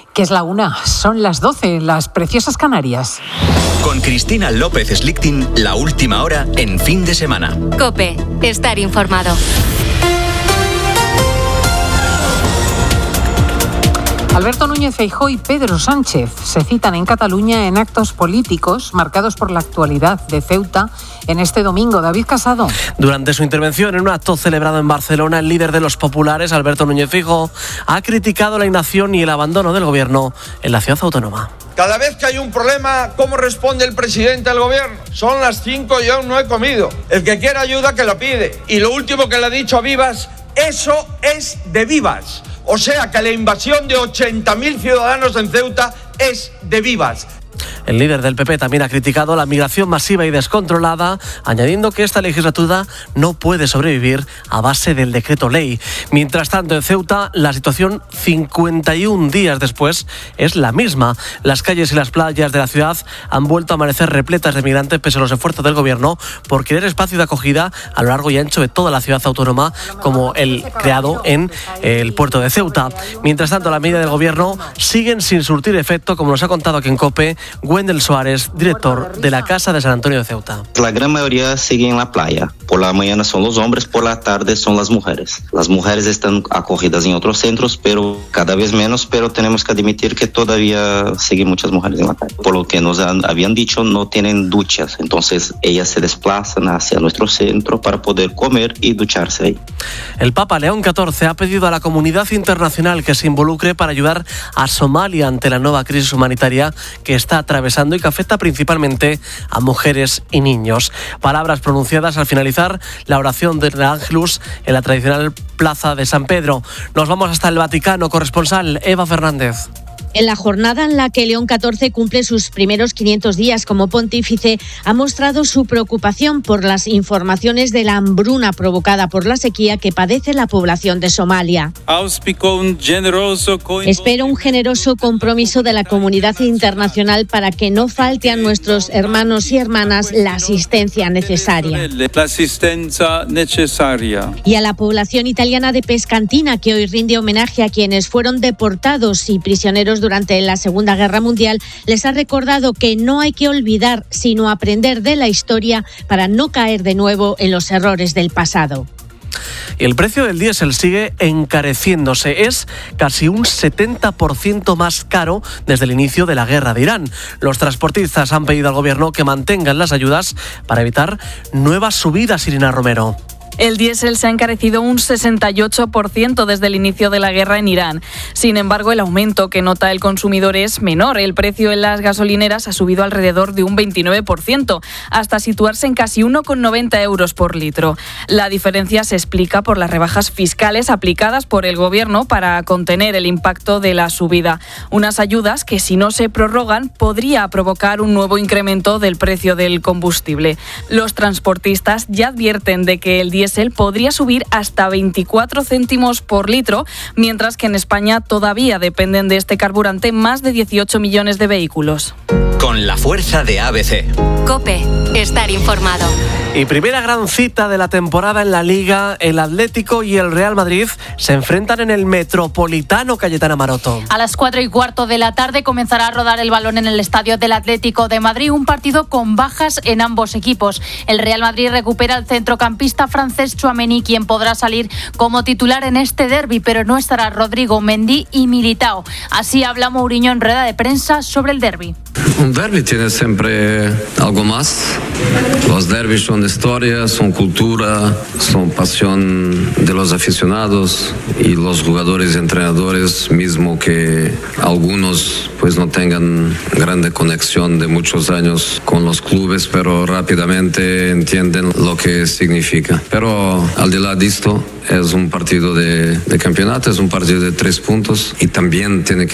Que es la 1, son las 12, las preciosas Canarias. Con Cristina López Slichting, la última hora en fin de semana. COPE, estar informado. Alberto Núñez Feijóo y Pedro Sánchez se citan en Cataluña en actos políticos marcados por la actualidad de Ceuta en este domingo. David Casado. Durante su intervención en un acto celebrado en Barcelona, el líder de los populares, Alberto Núñez Feijóo, ha criticado la inacción y el abandono del gobierno en la ciudad autónoma. Cada vez que hay un problema, ¿cómo responde el presidente del gobierno? Son las 5 y aún no he comido. El que quiera ayuda que lo pide. Y lo último que le ha dicho a Vivas, eso es de Vivas. O sea que la invasión de 80.000 ciudadanos en Ceuta es de Vivas. El líder del PP también ha criticado la migración masiva y descontrolada, añadiendo que esta legislatura no puede sobrevivir a base del decreto ley. Mientras tanto, en Ceuta, la situación 51 días después es la misma. Las calles y las playas de la ciudad han vuelto a amanecer repletas de migrantes pese a los esfuerzos del gobierno por crear espacio de acogida a lo largo y ancho de toda la ciudad autónoma, como el creado en el puerto de Ceuta. Mientras tanto, las medidas del gobierno siguen sin surtir efecto, como nos ha contado aquí en COPE Wendel Suárez, director de la Casa de San Antonio de Ceuta. La gran mayoría sigue en la playa. Por la mañana son los hombres, por la tarde son las mujeres. Las mujeres están acogidas en otros centros, pero cada vez menos, pero tenemos que admitir que todavía siguen muchas mujeres en la calle. Por lo que nos habían dicho, no tienen duchas, entonces ellas se desplazan hacia nuestro centro para poder comer y ducharse ahí. El Papa León XIV ha pedido a la comunidad internacional que se involucre para ayudar a Somalia ante la nueva crisis humanitaria que está atravesando y que afecta principalmente a mujeres y niños. Palabras pronunciadas al finalizar la oración del Ángelus en la tradicional plaza de San Pedro. Nos vamos hasta el Vaticano. Corresponsal Eva Fernández. En la jornada en la que León XIV cumple sus primeros 500 días como pontífice, ha mostrado su preocupación por las informaciones de la hambruna provocada por la sequía que padece la población de Somalia. Espero un generoso compromiso de la comunidad internacional para que no falte a nuestros hermanos y hermanas la asistencia necesaria. Y a la población italiana de Pescantina, que hoy rinde homenaje a quienes fueron deportados y prisioneros durante la Segunda Guerra Mundial, les ha recordado que no hay que olvidar, sino aprender de la historia para no caer de nuevo en los errores del pasado. Y el precio del diésel sigue encareciéndose. Es casi un 70% más caro desde el inicio de la guerra de Irán. Los transportistas han pedido al gobierno que mantengan las ayudas para evitar nuevas subidas, Irina Romero. El diésel se ha encarecido un 68% desde el inicio de la guerra en Irán. Sin embargo, el aumento que nota el consumidor es menor. El precio en las gasolineras ha subido alrededor de un 29%, hasta situarse en casi 1,90 euros por litro. La diferencia se explica por las rebajas fiscales aplicadas por el gobierno para contener el impacto de la subida. Unas ayudas que, si no se prorrogan, podría provocar un nuevo incremento del precio del combustible. Los transportistas ya advierten de que el diésel podría subir hasta 24 céntimos por litro, mientras que en España todavía dependen de este carburante más de 18 millones de vehículos. Con la fuerza de ABC. COPE, estar informado. Y primera gran cita de la temporada en la Liga, el Atlético y el Real Madrid se enfrentan en el Metropolitano, Cayetana Maroto. A las 4:15 de la tarde comenzará a rodar el balón en el estadio del Atlético de Madrid, un partido con bajas en ambos equipos. El Real Madrid recupera al centrocampista francés Tchouaméni, quien podrá salir como titular en este derbi, pero no estará Rodrigo, Mendy y Militao. Así habla Mourinho en rueda de prensa sobre el derbi. Un derbi tiene siempre algo más. Los derbis son historia, son cultura, son pasión de los aficionados y los jugadores y entrenadores, mismo que algunos pues no tengan grande conexión de muchos años con los clubes, pero rápidamente entienden lo que significa. Pero al de lado de esto, es un partido de campeonato, es un partido de 3 puntos y también tiene que